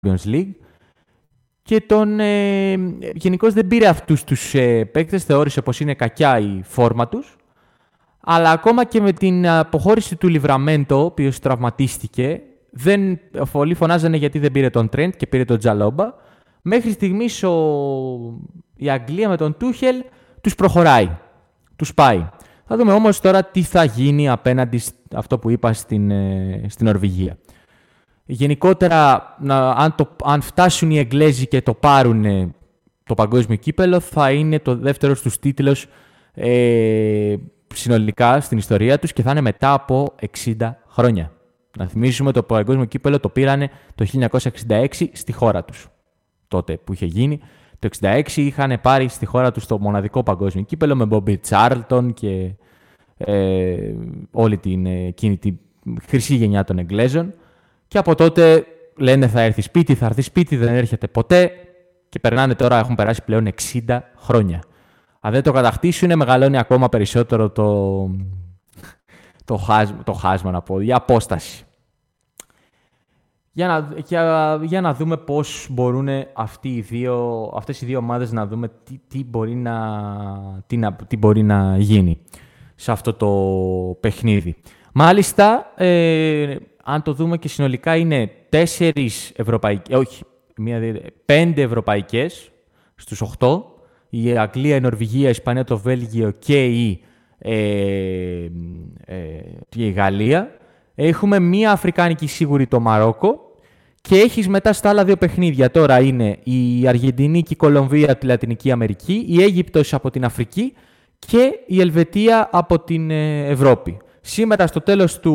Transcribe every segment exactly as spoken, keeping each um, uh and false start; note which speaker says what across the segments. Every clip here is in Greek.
Speaker 1: Champions League. Και τον, ε, γενικώς δεν πήρε αυτούς τους ε, παίκτες, θεώρησε πως είναι κακιά η φόρμα τους. Αλλά ακόμα και με την αποχώρηση του Λιβραμέντο, ο οποίος τραυματίστηκε, δεν, πολλοί φωνάζανε γιατί δεν πήρε τον Τρέντ και πήρε τον Τζαλόμπα. Μέχρι στιγμής ο, η Αγγλία με τον Τούχελ τους προχωράει, τους πάει. Θα δούμε όμως τώρα τι θα γίνει απέναντι σε αυτό που είπα στην, ε, στην Νορβηγία. Γενικότερα, να, αν, το, αν φτάσουν οι Εγγλέζοι και το πάρουν ε, το παγκόσμιο κύπελο, θα είναι το δεύτερο τους τίτλος ε, συνολικά στην ιστορία τους και θα είναι μετά από εξήντα χρόνια. Να θυμίσουμε το παγκόσμιο κύπελο το πήρανε το χίλια εννιακόσια εξήντα έξι στη χώρα τους. Τότε που είχε γίνει. Το εξήντα έξι είχαν πάρει στη χώρα τους το μοναδικό παγκόσμιο κύπελο με Μπόμπι Τσάρλτον και ε, όλη την εκείνη τη χρυσή γενιά των Εγγλέζων. Και από τότε λένε θα έρθει σπίτι, θα έρθει σπίτι, δεν έρχεται ποτέ και περνάνε τώρα, έχουν περάσει πλέον εξήντα χρόνια. Αν δεν το κατακτήσουν, μεγαλώνει ακόμα περισσότερο το, το, χάσμα, το χάσμα, να πω, η απόσταση. Για να, για, για να δούμε πώς μπορούν αυτοί οι δύο, αυτές οι δύο ομάδες να δούμε τι, τι, μπορεί να, τι, να, τι μπορεί να γίνει σε αυτό το παιχνίδι. Μάλιστα, ε, αν το δούμε και συνολικά είναι τέσσερις ευρωπαϊκές, όχι, μία, πέντε ευρωπαϊκές στους οκτώ. Η Αγγλία, η Νορβηγία, η Ισπανία, το Βέλγιο και η, ε, ε, η Γαλλία. Έχουμε μία αφρικάνικη σίγουρη, το Μαρόκο. Και έχεις μετά στα άλλα δύο παιχνίδια. Τώρα είναι η Αργεντινή και η Κολομβία από τη Λατινική Αμερική, η Αίγυπτος από την Αφρική και η Ελβετία από την Ευρώπη. Σήμερα στο τέλος του,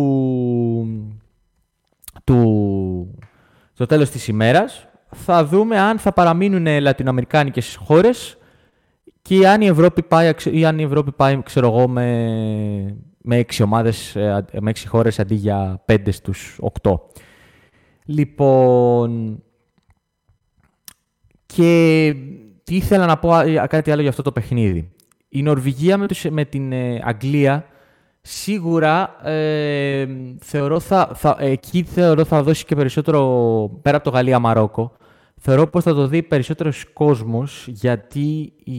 Speaker 1: του στο τέλος της ημέρας θα δούμε αν θα παραμείνουν λατινοαμερικάνικες χώρες και αν η Ευρώπη πάει, ή αν η Ευρώπη πάει ξέρω εγώ, με, με έξι ομάδες, με έξι χώρες αντί για πέντε στους οκτώ. Λοιπόν, και τι ήθελα να πω κάτι άλλο για αυτό το παιχνίδι. Η Νορβηγία με, τους, με την ε, Αγγλία σίγουρα ε, θεωρώ θα, θα, εκεί θεωρώ θα δώσει και περισσότερο, πέρα από το Γαλλία-Μαρόκο, θεωρώ πως θα το δει περισσότερος κόσμος, γιατί οι,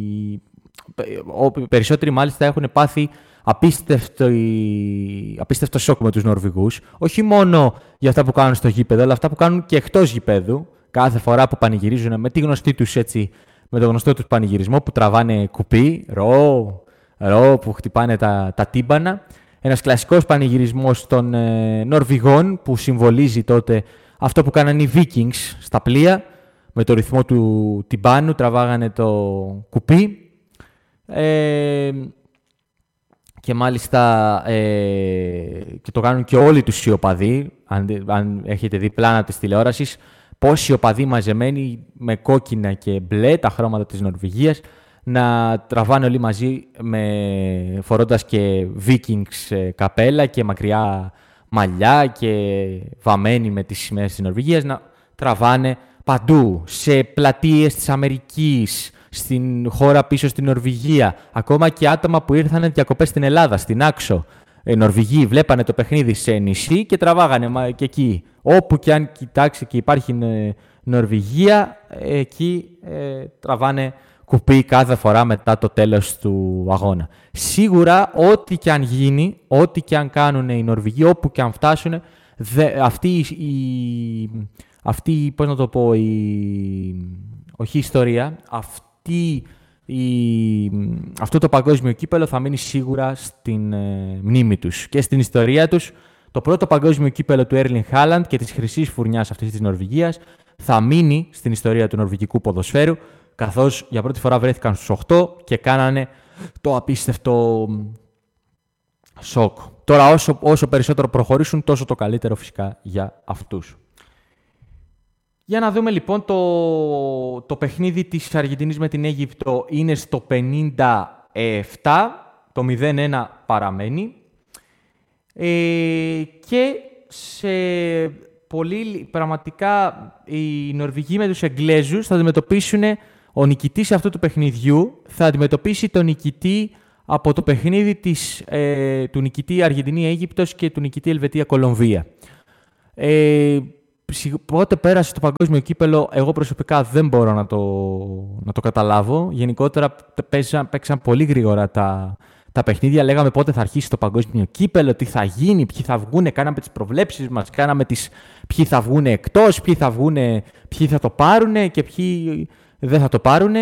Speaker 1: οι περισσότεροι μάλιστα έχουν πάθει απίστευτο, απίστευτο σοκ με τους Νορβηγούς. Όχι μόνο για αυτά που κάνουν στο γήπεδο, αλλά αυτά που κάνουν και εκτός γήπεδου. Κάθε φορά που πανηγυρίζουν με τη γνωστή τους έτσι, με το γνωστό τους πανηγυρισμό που τραβάνε κουπί, ρο, ρο, που χτυπάνε τα, τα τύμπανα. Ένας κλασικός πανηγυρισμός των ε, Νορβηγών που συμβολίζει τότε αυτό που κάνανε οι Vikings στα πλοία. Με το ρυθμό του τυμπάνου τραβάγανε το κουπί. Ε, και μάλιστα ε, και το κάνουν και όλοι τους οι οπαδοί. Αν, αν έχετε δει πλάνα της τηλεόρασης, πόσοι οπαδοί μαζεμένοι με κόκκινα και μπλε, τα χρώματα της Νορβηγίας, να τραβάνε όλοι μαζί με, φορώντας και Vikings καπέλα και μακριά μαλλιά και βαμμένοι με τις σημαίες της Νορβηγίας, να τραβάνε παντού, σε πλατείες της Αμερικής, στην χώρα πίσω στην Νορβηγία, ακόμα και άτομα που ήρθαν διακοπές στην Ελλάδα, στην Άξο. Οι Νορβηγοί βλέπανε το παιχνίδι σε νησί και τραβάγανε και εκεί. Όπου και αν κοιτάξει και υπάρχει Νορβηγία, εκεί ε, τραβάνε κουπί κάθε φορά μετά το τέλος του αγώνα. Σίγουρα, ό,τι και αν γίνει, ό,τι και αν κάνουν οι Νορβηγοί, όπου και αν φτάσουν, δε, αυτή η, αυτή, πώς να το πω, η, όχι η ιστορία, αυτή η, αυτό το παγκόσμιο κύπελο θα μείνει σίγουρα στην ε, μνήμη τους και στην ιστορία τους. Το πρώτο παγκόσμιο κύπελο του Έρλινγκ Χάλαντ και της χρυσής φουρνιάς αυτής της Νορβηγίας θα μείνει στην ιστορία του νορβηγικού ποδοσφαίρου, καθώς για πρώτη φορά βρέθηκαν στους οκτώ και κάνανε το απίστευτο σοκ. Τώρα όσο, όσο περισσότερο προχωρήσουν, τόσο το καλύτερο φυσικά για αυτούς. Για να δούμε λοιπόν το, το παιχνίδι της Αργεντινής με την Αίγυπτο είναι στο πενήντα επτά, το μηδέν ένα παραμένει. Ε, και σε πολύ πραγματικά οι Νορβηγοί με τους Εγγλέζους θα αντιμετωπίσουν, ο νικητής αυτού του παιχνιδιού θα αντιμετωπίσει τον νικητή από το παιχνίδι της, ε, του νικητή Αργεντινή-Αίγυπτος και του νικητή Ελβετία-Κολομβία. Ε, πότε πέρασε το παγκόσμιο κύπελο, εγώ προσωπικά δεν μπορώ να το, να το καταλάβω. Γενικότερα παίξαν, παίξαν πολύ γρήγορα τα, τα παιχνίδια. Λέγαμε πότε θα αρχίσει το παγκόσμιο κύπελο, τι θα γίνει, ποιοι θα βγουν. Κάναμε τις προβλέψεις μας, κάναμε τις ποιοι θα βγουν εκτός, ποιοι θα, βγούνε, ποιοι θα το πάρουν και ποιοι δεν θα το πάρουν.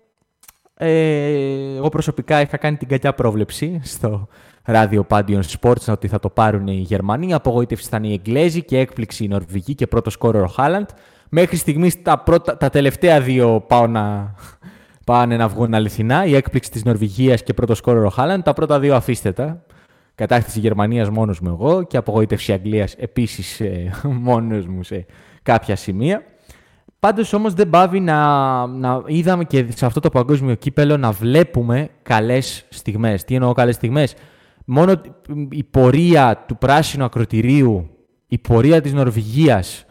Speaker 1: Ε, εγώ προσωπικά είχα κάνει την κακιά πρόβλεψη στο ράδιο Pandion Sports ότι θα το πάρουν οι Γερμανοί. Απογοήτευση ήταν οι Εγγλέζοι και έκπληξη η Νορβηγοί και πρώτο σκόρερ ο Χάλαντ. Μέχρι στιγμής τα, πρώτα, τα τελευταία δύο πάω να, πάνε να βγουν αληθινά. Η έκπληξη της Νορβηγίας και πρώτο σκόρερ ο Χάλαντ. Τα πρώτα δύο αφήστε τα. Κατάκτηση Γερμανίας μόνος μου εγώ και απογοήτευση Αγγλίας επίσης ε, μόνος μου σε κάποια σημεία. Πάντως όμως δεν πάβει να, να είδαμε και σε αυτό το παγκόσμιο κύπελο να βλέπουμε καλές στιγμές. Τι εννοώ καλές στιγμές? Μόνο η πορεία του πράσινου ακροτηρίου, η πορεία της Νορβηγίας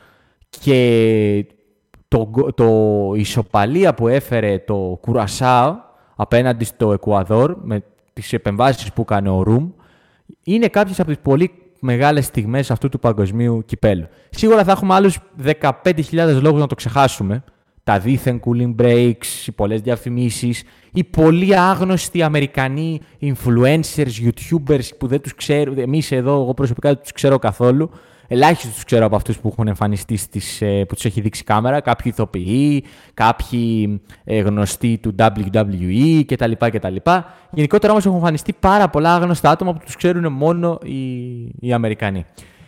Speaker 1: και το, το ισοπαλία που έφερε το Κουρασάο απέναντι στο Εκουαδόρ με τις επεμβάσεις που έκανε ο Ρουμ είναι κάποιες από τις πολύ μεγάλες στιγμές αυτού του παγκοσμίου κυπέλου. Σίγουρα θα έχουμε άλλους δεκαπέντε χιλιάδες λόγους να το ξεχάσουμε. Τα δίθεν cooling breaks, οι πολλές διαφημίσεις, οι πολύ άγνωστοι Αμερικανοί influencers, YouTubers που δεν τους ξέρουν. Εμείς εδώ, εγώ προσωπικά δεν τους ξέρω καθόλου. Ελάχιστος τους ξέρω από αυτούς που έχουν εμφανιστεί στις, που τους έχει δείξει κάμερα. Κάποιοι ηθοποιοί, κάποιοι ε, γνωστοί του ντάμπλιου ντάμπλιου ι κτλ. κτλ. Γενικότερα όμως έχουν εμφανιστεί πάρα πολλά άγνωστα άτομα που τους ξέρουν μόνο οι, οι Αμερικανοί.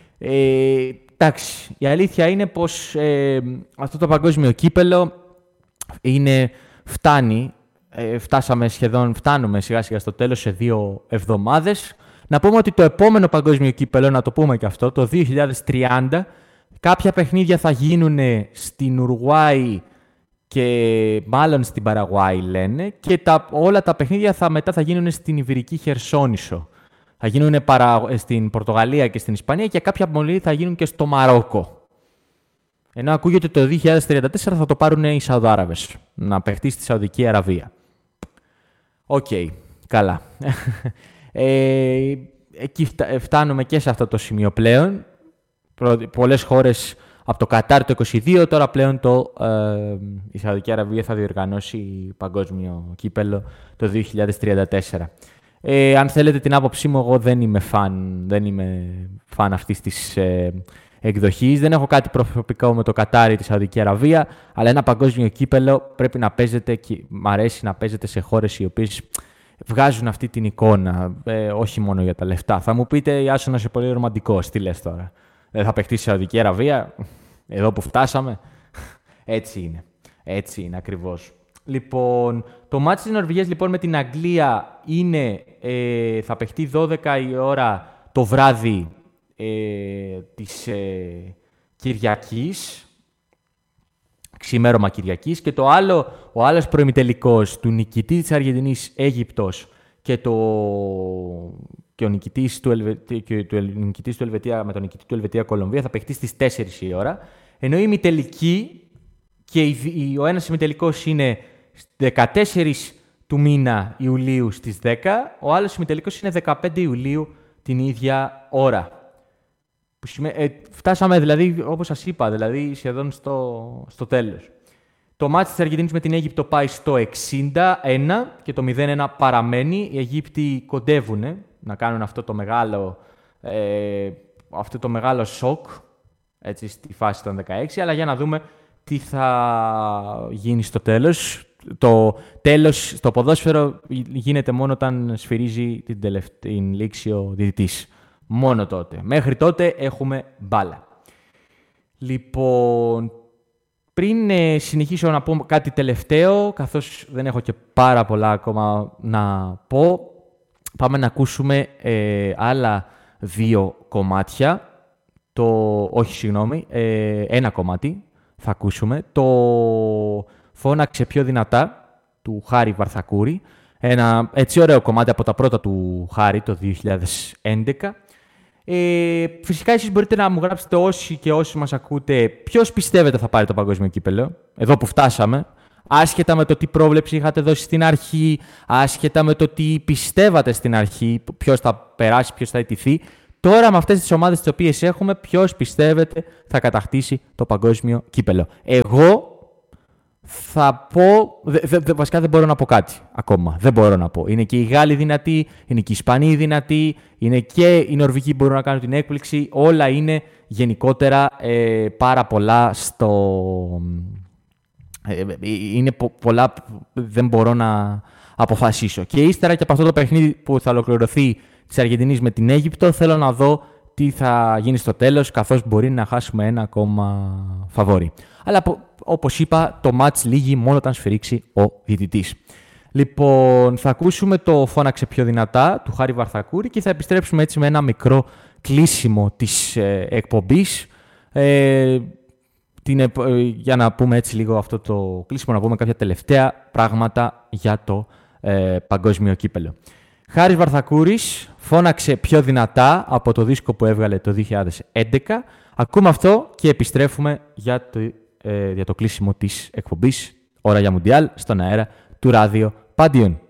Speaker 1: Ε, εντάξει, η αλήθεια είναι πως ε, αυτό το παγκόσμιο κύπελο είναι, φτάνει, ε, φτάσαμε σχεδόν, φτάνουμε σιγά σιγά στο τέλος σε δύο εβδομάδες. Να πούμε ότι το επόμενο παγκόσμιο κύπελο, να το πούμε και αυτό, το δύο χιλιάδες τριάντα, κάποια παιχνίδια θα γίνουν στην Ουρουάη και μάλλον στην Παραγουάη λένε και τα, όλα τα παιχνίδια θα, μετά θα γίνουν στην Ιβηρική Χερσόνησο. Θα γίνουν παρα, στην Πορτογαλία και στην Ισπανία και κάποια πολύ θα γίνουν και στο Μαρόκο. Ενώ ακούγεται ότι το δύο χιλιάδες τριάντα τέσσερα θα το πάρουν οι Σαουδάραβες, να παιχτεί στη Σαουδική Αραβία. Οκ, okay, καλά. Ε, εκεί φτάνουμε και σε αυτό το σημείο πλέον. Πολλές χώρες από το Κατάρ το είκοσι δύο, τώρα πλέον το, ε, η Σαουδική Αραβία θα διοργανώσει παγκόσμιο κύπελο το δύο χιλιάδες τριάντα τέσσερα. Ε, αν θέλετε την άποψή μου, εγώ δεν είμαι φαν, δεν είμαι φαν αυτής της ε, εκδοχής. Δεν έχω κάτι προσωπικό με το Κατάρ ή τη Σαουδική Αραβία, αλλά ένα παγκόσμιο κύπελο πρέπει να παίζεται και μ' αρέσει να παίζεται σε χώρες οι οποίες βγάζουν αυτή την εικόνα, ε, όχι μόνο για τα λεφτά. Θα μου πείτε, Ιάσονα, είσαι πολύ ρομαντικός. Τι λες τώρα? Δεν θα παιχτεί στη Σαουδική Αραβία, εδώ που φτάσαμε? Έτσι είναι. Έτσι είναι ακριβώς. Λοιπόν, το μάτς της Νορβηγίας λοιπόν με την Αγγλία είναι, ε, θα παιχτεί δώδεκα η ώρα το βράδυ ε, της ε, Κυριακής. Ξημέρωμα Κυριακής και το άλλο, ο άλλος προημιτελικός του νικητή της Αργεντινής Αίγυπτος και, το, και ο νικητής του, Ελβε, και του, νικητής του Ελβετία με τον νικητή του Ελβετία Κολομβία θα παιχτεί στις τέσσερις η ώρα, ενώ η ημιτελική και η, η, ο ένας ημιτελικός είναι δεκατέσσερις του μήνα Ιουλίου στις δέκα, ο άλλος ημιτελικός είναι δεκαπέντε Ιουλίου την ίδια ώρα. Ε, φτάσαμε δηλαδή, όπως σας είπα, δηλαδή σχεδόν στο, στο τέλος. Το μάτς της Αργεντινής με την Αίγυπτο πάει στο εξήντα ένα και το μηδέν ένα παραμένει. Οι Αιγύπτιοι κοντεύουν να κάνουν αυτό το μεγάλο, ε, αυτό το μεγάλο σοκ έτσι, στη φάση των δεκαέξι, αλλά για να δούμε τι θα γίνει στο τέλος. Το τέλος στο ποδόσφαιρο γίνεται μόνο όταν σφυρίζει την, τελευ- την λήξη ο διαιτητής. Μόνο τότε. Μέχρι τότε έχουμε μπάλα. Λοιπόν, πριν ε, συνεχίσω να πω κάτι τελευταίο, καθώς δεν έχω και πάρα πολλά ακόμα να πω, πάμε να ακούσουμε ε, άλλα δύο κομμάτια. Το, όχι, συγγνώμη, ε, ένα κομμάτι θα ακούσουμε. Το «Φώναξε πιο δυνατά» του Χάρη Βαρθακούρη. Ένα έτσι ωραίο κομμάτι από τα πρώτα του Χάρη το δύο χιλιάδες έντεκα. Ε, φυσικά εσείς μπορείτε να μου γράψετε όσοι και όσοι μας ακούτε ποιος πιστεύετε θα πάρει το παγκόσμιο κύπελλο, εδώ που φτάσαμε, άσχετα με το τι πρόβλεψη είχατε δώσει στην αρχή, άσχετα με το τι πιστεύατε στην αρχή, ποιος θα περάσει, ποιος θα ιτηθεί. Τώρα με αυτές τις ομάδες τις οποίες έχουμε, ποιος πιστεύετε θα κατακτήσει το παγκόσμιο κύπελο? Εγώ θα πω, δε, δε, δε, βασικά δεν μπορώ να πω κάτι ακόμα. Δεν μπορώ να πω. Είναι και οι Γάλλοι δυνατοί, είναι και οι Ισπανοί δυνατοί, είναι και οι Νορβηγοί που μπορούν να κάνουν την έκπληξη. Όλα είναι γενικότερα ε, πάρα πολλά στο... Ε, είναι πο, πολλά που δεν μπορώ να αποφασίσω. Και ύστερα και από αυτό το παιχνίδι που θα ολοκληρωθεί της Αργεντινής με την Αίγυπτο, θέλω να δω τι θα γίνει στο τέλος, καθώς μπορεί να χάσουμε ένα ακόμα φαβόρι. Αλλά όπως είπα, το μάτς λύγει μόνο όταν σφυρίξει ο διαιτητής. Λοιπόν, θα ακούσουμε το «Φώναξε πιο δυνατά» του Χάρη Βαρθακούρη και θα επιστρέψουμε έτσι με ένα μικρό κλείσιμο της ε, εκπομπής. Ε, την, ε, για να πούμε έτσι λίγο αυτό το κλείσιμο, να πούμε κάποια τελευταία πράγματα για το ε, παγκόσμιο κύπελο. Χάρης Βαρθακούρης, «Φώναξε πιο δυνατά» από το δίσκο που έβγαλε το δύο χιλιάδες έντεκα. Ακούμε αυτό και επιστρέφουμε για το, ε, για το κλείσιμο της εκπομπής «Ώρα για Μουντιάλ» στον αέρα του Ράδιο Παντιόν.